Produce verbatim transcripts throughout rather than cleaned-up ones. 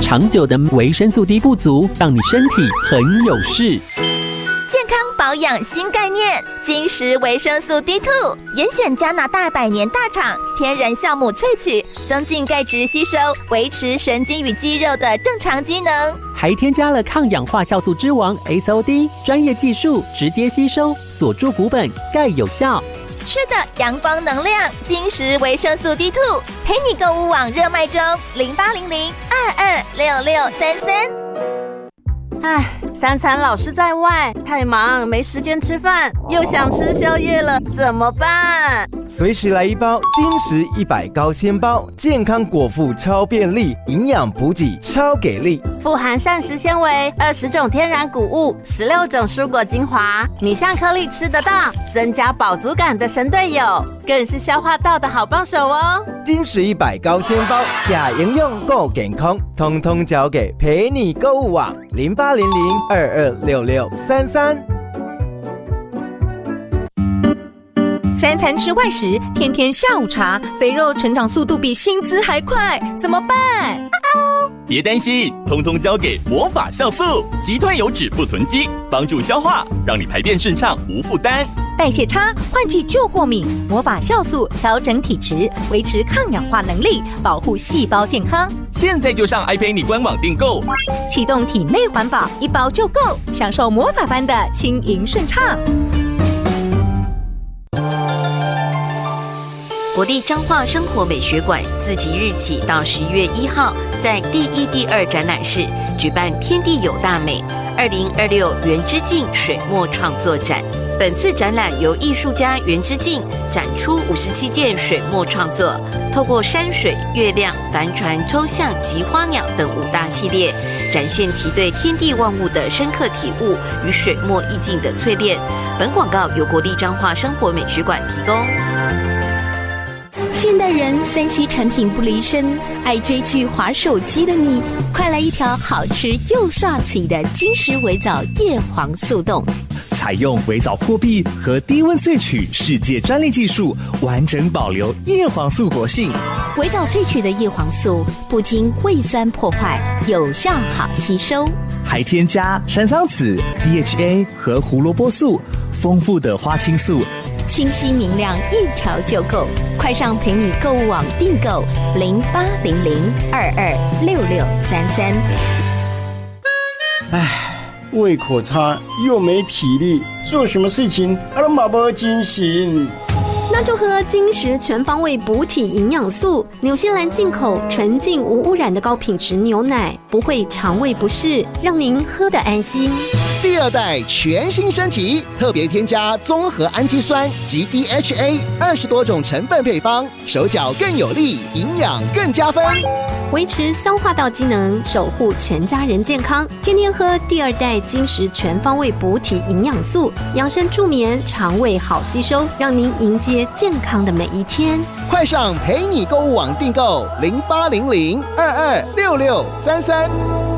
长久的维生素 D 不足，让你身体很有事。 健康保养新概念，金石维生素 D 二 严选加拿大百年大厂天然酵母萃取，增进钙质吸收，维持神经与肌肉的正常机能， 还添加了抗氧化酵素之王 S O D， 专业技术直接吸收，锁住骨本，钙有效。 吃的阳光能量，金石维生素 D 二 陪你购物网热卖中，零八零零二二六六三三。 唉，三餐老是在外，太忙没时间吃饭，又想吃宵夜了，怎么办？ 随时来一包金石一百高纤包，健康果腹超便利，营养补给超给力， 富含膳食纤维、二十种天然谷物、十六种蔬果精华，米香颗粒吃得到，增加饱足感的神队友，更是消化道的好帮手哦。 金石一百高纤包，假营养够健康，通通交给陪你购物网零八零零二二六六三三。 三餐吃外食，天天下午茶，肥肉成长速度比薪资还快，怎么办？ 别担心，通通交给魔法酵素，击退油脂不囤积，帮助消化，让你排便顺畅无负担。 代谢差，换季就过敏，魔法酵素调整体质，维持抗氧化能力，保护细胞健康。 现在就上 iPay 官网订购， 启动体内环保，一包就够，享受魔法般的轻盈顺畅。 国立彰化生活美学馆自即日起到十一月一号，在第一、第二展览室举办“天地有大美”二零二六原之境水墨创作展。本次展览由艺术家原之境展出五十七件水墨创作，透过山水、月亮、帆船、抽象及花鸟等五大系列，展现其对天地万物的深刻体悟与水墨意境的淬炼。本广告由国立彰化生活美学馆提供。 现代人三 C 产品不离身，爱追剧、滑手机的你，快来一条好吃又刷嘴的金石微藻叶黄素冻。 采用微藻破壁和低温萃取世界专利技术，完整保留叶黄素活性。 微藻萃取的叶黄素不经胃酸破坏，有效好吸收， 还添加山桑子、D H A 和胡萝卜素，丰富的花青素， 清晰明亮，一条就够。快上陪你购物网订购零八零零二二六六三三。 唉，胃口差又没体力，做什么事情啊都没精神。 那就喝金石全方位补体营养素，纽西兰进口纯净无污染的高品质牛奶，不会肠胃不适，让您喝得安心。 第二代全新升级，特别添加综合氨基酸及 D H A 二十多种成分配方，手脚更有力，营养更加分， 维持消化道机能，守护全家人健康。天天喝第二代金石全方位补体营养素，养生助眠，肠胃好吸收，让您迎接健康的每一天。 快上陪你购物网订购零八零零二二六六三三。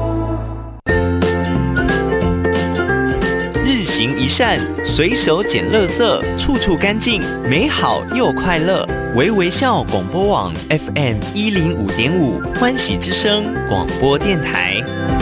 日行一善，随手捡垃圾，处处干净，美好又快乐。微微笑广播网 F M 一零五点五，欢喜之声广播电台。